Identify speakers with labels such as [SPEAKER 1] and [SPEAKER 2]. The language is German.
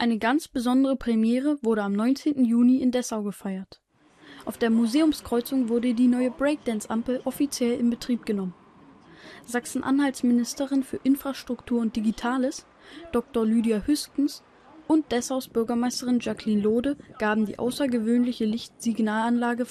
[SPEAKER 1] Eine ganz besondere Premiere wurde am 19. Juni in Dessau gefeiert. Auf der Museumskreuzung wurde die neue Breakdance-Ampel offiziell in Betrieb genommen. Sachsen-Anhalts Ministerin für Infrastruktur und Digitales, Dr. Lydia Hüskens, und Dessaus Bürgermeisterin Jacqueline Lode gaben die außergewöhnliche Lichtsignalanlage